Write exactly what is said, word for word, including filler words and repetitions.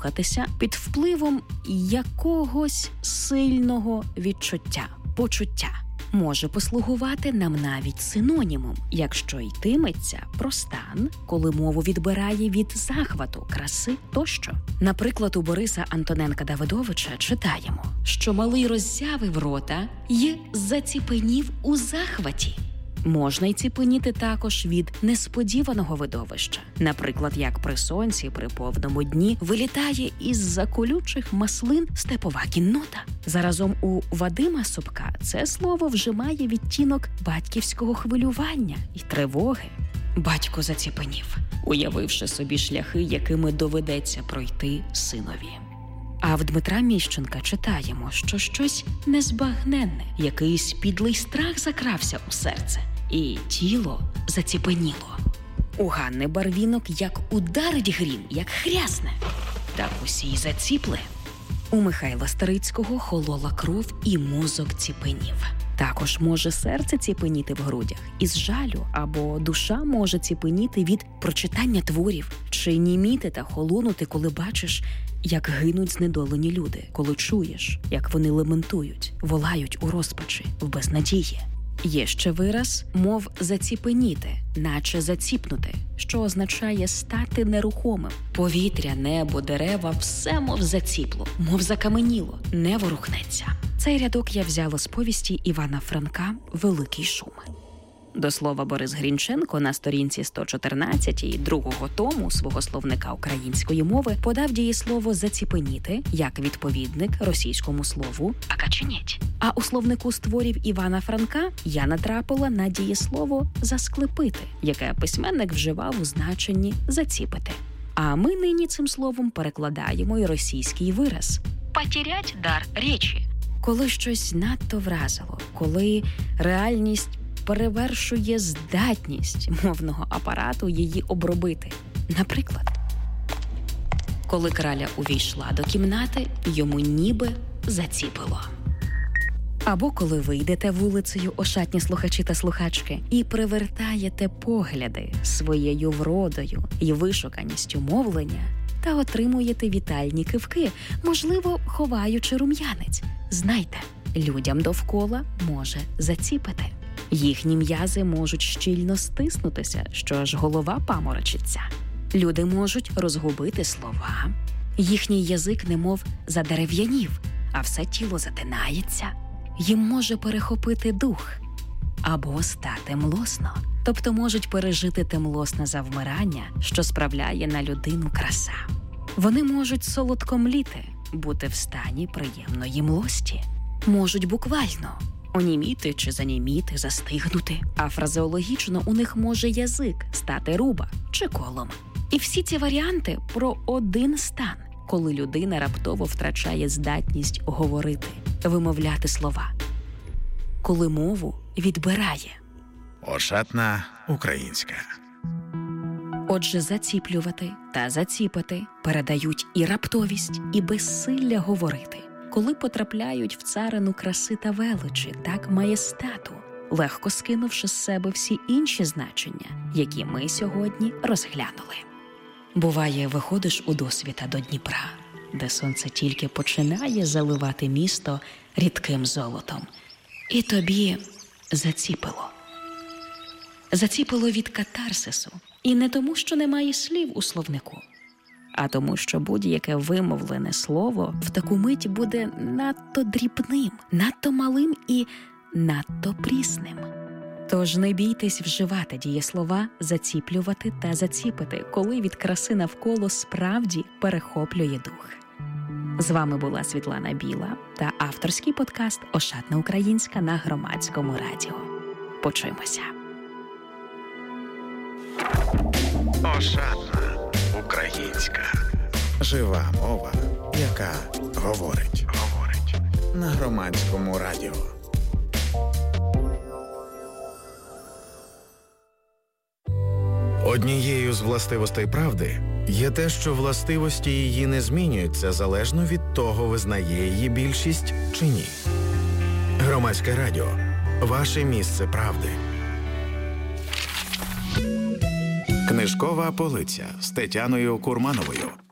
слухатися під впливом якогось сильного відчуття, почуття. Може послугувати нам навіть синонімом, якщо йтиметься про стан, коли мову відбирає від захвату, краси тощо. Наприклад, у Бориса Антоненка-Давидовича читаємо, що малий роззявив рота й заціпенів у захваті. Можна й ціпеніти також від несподіваного видовища. Наприклад, як при сонці при повному дні вилітає із-за колючих маслин степова кіннота. Заразом у Вадима Собка це слово вже має відтінок батьківського хвилювання і тривоги. Батько заціпенів, уявивши собі шляхи, якими доведеться пройти синові. А в Дмитра Міщенка читаємо, що щось незбагненне, якийсь підлий страх закрався у серце, і тіло заціпеніло. У Ганни Барвінок як ударить грім, як хрясне, так усі й заціпли. У Михайла Старицького холола кров і мозок ціпенів. Також може серце ціпеніти в грудях із жалю, або душа може ціпеніти від прочитання творів, чи німіти та холонути, коли бачиш, як гинуть знедолені люди, коли чуєш, як вони лементують, волають у розпачі, в безнадії. Є ще вираз «мов заціпеніти», наче заціпнути, що означає стати нерухомим. Повітря, небо, дерева – все мов заціпло, мов закаменіло, не ворухнеться. Цей рядок я взяла з повісті Івана Франка «Великий шум». До слова, Борис Грінченко на сторінці сто чотирнадцятій другого тому свого словника української мови подав дієслово «заціпеніти» як відповідник російському слову «акаченєть». А у словнику створів Івана Франка я натрапила на дієслово «засклепити», яке письменник вживав у значенні «заціпити». А ми нині цим словом перекладаємо і російський вираз «потірять дар речі». Коли щось надто вразило, коли реальність перевершує здатність мовного апарату її обробити. Наприклад, коли краля увійшла до кімнати, йому ніби заціпило. Або коли ви йдете вулицею, ошатні слухачі та слухачки, і привертаєте погляди своєю вродою і вишуканістю мовлення та отримуєте вітальні кивки, можливо, ховаючи рум'янець. Знайте, людям довкола може заціпити. Їхні м'язи можуть щільно стиснутися, що аж голова паморочиться. Люди можуть розгубити слова. Їхній язик немов задерев'янів, а все тіло затинається. Їм може перехопити дух або стати млосно. Тобто можуть пережити те млосне завмирання, що справляє на людину краса. Вони можуть солодко мліти, бути в стані приємної млості. Можуть буквально оніміти чи заніміти, застигнути. А фразеологічно у них може язик стати руба чи колом. І всі ці варіанти про один стан, коли людина раптово втрачає здатність говорити, вимовляти слова. Коли мову відбирає. Ошатна українська. Отже, заціплювати та заціпити передають і раптовість, і безсилля говорити. Коли потрапляють в царину краси та величі, так маєстату, легко скинувши з себе всі інші значення, які ми сьогодні розглянули. Буває, виходиш у досвіта до Дніпра, де сонце тільки починає заливати місто рідким золотом, і тобі заціпило. Заціпило від катарсису, і не тому, що немає слів у словнику, а тому, що будь-яке вимовлене слово в таку мить буде надто дрібним, надто малим і надто прісним. Тож не бійтесь вживати дієслова «заціплювати» та «заціпити», коли від краси навколо справді перехоплює дух. З вами була Світлана Біла та авторський подкаст «Ошатна українська» на Громадському радіо. Почуємося. Ошатна українська. Жива мова, яка говорить. Говорить. На Громадському радіо. Однією з властивостей правди є те, що властивості її не змінюються залежно від того, визнає її більшість чи ні. Громадське радіо. Ваше місце правди. Книжкова полиця з Тетяною Курмановою.